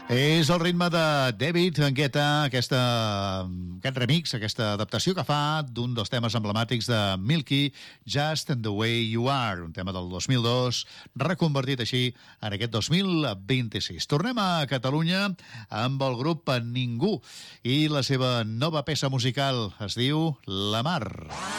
És el ritme de David Guetta, aquest remix, aquesta adaptació que fa d'un dels temes emblemàtics de Milky, Just the Way You Are, un tema del 2002, reconvertit així en aquest 2026. Tornem a Catalunya amb el grup Ningú i la seva nova peça musical es diu La Mar.